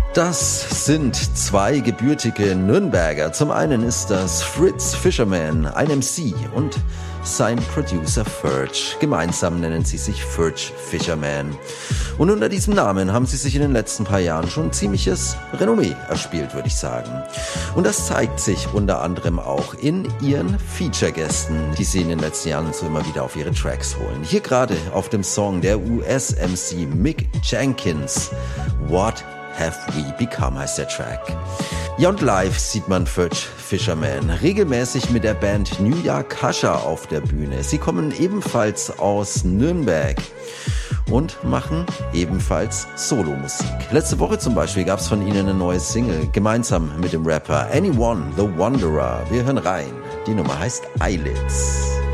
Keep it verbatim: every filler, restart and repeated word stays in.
Das sind zwei gebürtige Nürnberger. Zum einen ist das Fritz Fisherman, ein M C, und sein Producer Ferch. Gemeinsam nennen sie sich Ferch Fisherman. Und unter diesem Namen haben sie sich in den letzten paar Jahren schon ein ziemliches Renommee erspielt, würde ich sagen. Und das zeigt sich unter anderem auch in ihren Feature-Gästen, die sie in den letzten Jahren so immer wieder auf ihre Tracks holen. Hier gerade auf dem Song der U S-M C Mick Jenkins, What Have We Become heißt der Track. Ja, und live sieht man Ferch Fisherman regelmäßig mit der Band New York Husher auf der Bühne. Sie kommen ebenfalls aus Nürnberg und machen ebenfalls Solomusik. Letzte Woche zum Beispiel gab es von ihnen eine neue Single, gemeinsam mit dem Rapper Anyone the Wanderer. Wir hören rein. Die Nummer heißt Eyelids.